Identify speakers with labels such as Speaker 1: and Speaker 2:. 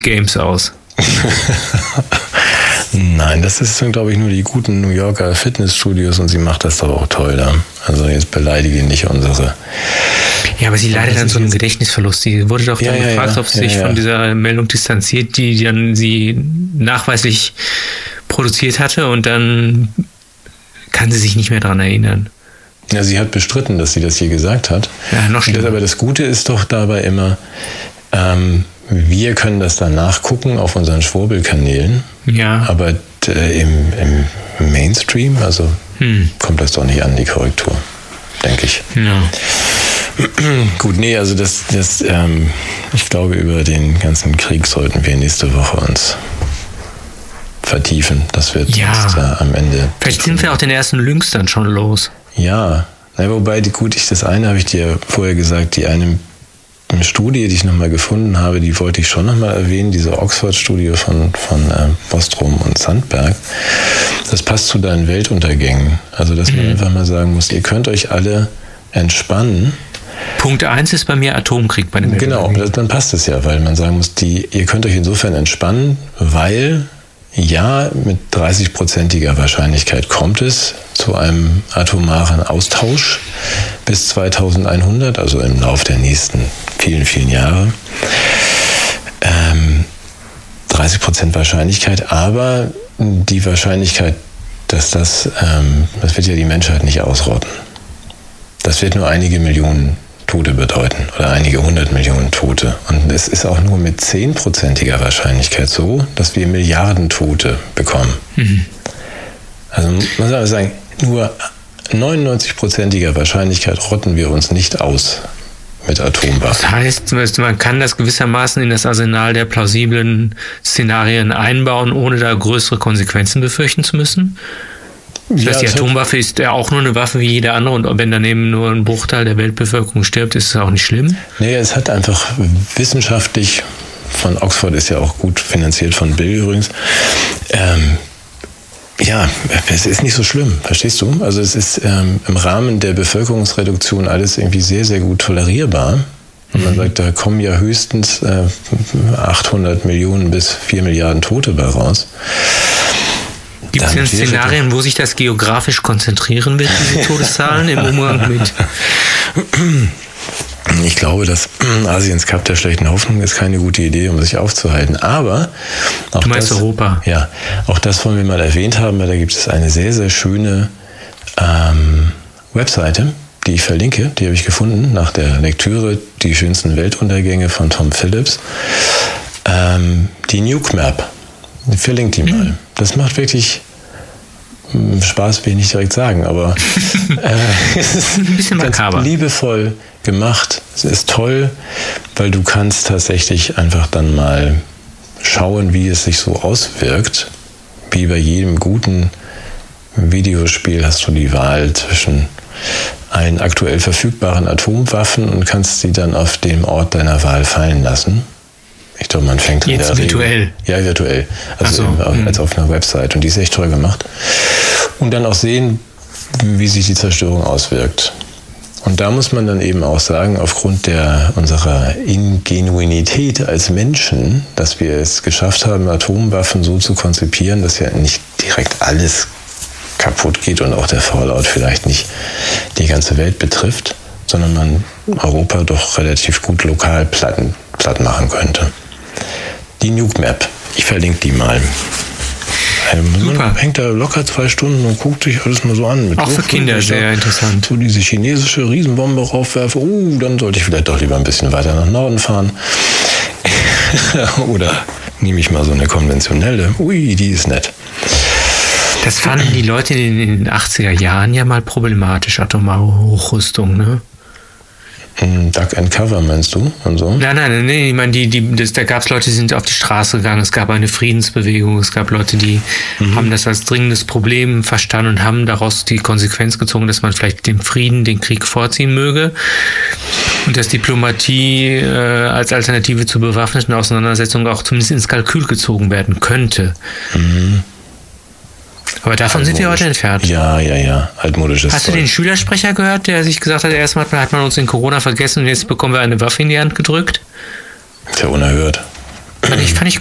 Speaker 1: Games aus.
Speaker 2: Nein, das sind, glaube ich, nur die guten New Yorker Fitnessstudios und sie macht das doch auch toll da. Also jetzt beleidige nicht unsere.
Speaker 1: Ja, aber sie leidet an so einem Gedächtnisverlust. Sie wurde doch dann gefragt, ob sie sich von dieser Meldung distanziert, die dann sie nachweislich produziert hatte, und dann kann sie sich nicht mehr daran erinnern.
Speaker 2: Ja, sie hat bestritten, dass sie das hier gesagt hat.
Speaker 1: Ja, noch schlimmer.
Speaker 2: Aber das Gute ist doch dabei immer, wir können das dann nachgucken auf unseren Schwurbelkanälen.
Speaker 1: Ja.
Speaker 2: Aber im Mainstream, also kommt das doch nicht an, die Korrektur, denke ich.
Speaker 1: Ja.
Speaker 2: Gut, nee, also ich glaube, über den ganzen Krieg sollten wir nächste Woche uns vertiefen. Das wird jetzt am Ende.
Speaker 1: Vielleicht sind wir auch den ersten Lynx dann schon los.
Speaker 2: Ja, wobei, das eine habe ich dir vorher gesagt, die eine Studie, die ich nochmal gefunden habe, die wollte ich schon nochmal erwähnen, diese Oxford-Studie von Bostrom und Sandberg. Das passt zu deinen Weltuntergängen. Also, dass man einfach mal sagen muss, ihr könnt euch alle entspannen.
Speaker 1: Punkt 1 ist bei mir Atomkrieg bei dem
Speaker 2: Genau, dann passt es ja, weil man sagen muss, ihr könnt euch insofern entspannen, weil mit 30%iger Wahrscheinlichkeit kommt es zu einem atomaren Austausch bis 2100, also im Lauf der nächsten vielen, vielen Jahre. 30% Wahrscheinlichkeit, aber die Wahrscheinlichkeit, dass das wird ja die Menschheit nicht ausrotten. Das wird nur einige Millionen Tote bedeuten oder einige 100 Millionen Tote. Und es ist auch nur mit 10%iger Wahrscheinlichkeit so, dass wir Milliarden Tote bekommen. Also man soll sagen, nur 99%iger Wahrscheinlichkeit rotten wir uns nicht aus mit Atomwaffen.
Speaker 1: Das heißt, man kann das gewissermaßen in das Arsenal der plausiblen Szenarien einbauen, ohne da größere Konsequenzen befürchten zu müssen? Das heißt, die Atomwaffe ist ja auch nur eine Waffe wie jede andere, und wenn daneben nur ein Bruchteil der Weltbevölkerung stirbt, ist es auch nicht schlimm?
Speaker 2: Nee, es hat einfach wissenschaftlich, von Oxford ist ja auch gut finanziert, von Bill übrigens, es ist nicht so schlimm, verstehst du? Also es ist im Rahmen der Bevölkerungsreduktion alles irgendwie sehr, sehr gut tolerierbar. Und man sagt, da kommen ja höchstens 800 Millionen bis 4 Milliarden Tote bei raus.
Speaker 1: Gibt es denn Szenarien, wo sich das geografisch konzentrieren wird, diese Todeszahlen im Umgang mit?
Speaker 2: Ich glaube, dass Asiens Cup der schlechten Hoffnung ist keine gute Idee, um sich aufzuhalten. Aber auch
Speaker 1: du meinst Europa?
Speaker 2: Ja, auch das wollen wir mal erwähnt haben, weil da gibt es eine sehr, sehr schöne Webseite, die ich verlinke. Die habe ich gefunden nach der Lektüre Die schönsten Weltuntergänge von Tom Phillips. Die Nuke Map. Verlinkt die mal. Das macht wirklich Spaß, will ich nicht direkt sagen, aber es ist
Speaker 1: ein bisschen makaber.
Speaker 2: Liebevoll gemacht. Es ist toll, weil du kannst tatsächlich einfach dann mal schauen, wie es sich so auswirkt. Wie bei jedem guten Videospiel hast du die Wahl zwischen allen aktuell verfügbaren Atomwaffen und kannst sie dann auf dem Ort deiner Wahl fallen lassen. Ich glaube, man fängt
Speaker 1: jetzt
Speaker 2: in der
Speaker 1: virtuell?
Speaker 2: Regel, ja, virtuell. Also als auf einer Website. Und die ist echt toll gemacht. Und dann auch sehen, wie sich die Zerstörung auswirkt. Und da muss man dann eben auch sagen, aufgrund unserer Ingenuität als Menschen, dass wir es geschafft haben, Atomwaffen so zu konzipieren, dass ja nicht direkt alles kaputt geht und auch der Fallout vielleicht nicht die ganze Welt betrifft, sondern man Europa doch relativ gut lokal platt machen könnte. Die Nuke Map. Ich verlinke die mal. Man hängt da locker 2 Stunden und guckt sich alles mal so an. Mit
Speaker 1: auch für Kinder sehr interessant.
Speaker 2: So diese chinesische Riesenbombe raufwerfen. Dann sollte ich vielleicht doch lieber ein bisschen weiter nach Norden fahren. Oder nehme ich mal so eine konventionelle. Ui, die ist nett.
Speaker 1: Das fanden die Leute in den 80er Jahren ja mal problematisch, atomare Hochrüstung, ne?
Speaker 2: Duck and Cover meinst du und so?
Speaker 1: Nein, ich meine, da gab es Leute, die sind auf die Straße gegangen, es gab eine Friedensbewegung, es gab Leute, die haben das als dringendes Problem verstanden und haben daraus die Konsequenz gezogen, dass man vielleicht den Krieg vorziehen möge und dass Diplomatie als Alternative zur bewaffneten Auseinandersetzung auch zumindest ins Kalkül gezogen werden könnte. Aber davon sind wir heute entfernt.
Speaker 2: Ja. Altmodisches
Speaker 1: Hast du den Schülersprecher gehört, der sich gesagt hat, erstmal hat man uns in Corona vergessen und jetzt bekommen wir eine Waffe in die Hand gedrückt?
Speaker 2: Ist ja unerhört.
Speaker 1: Fand ich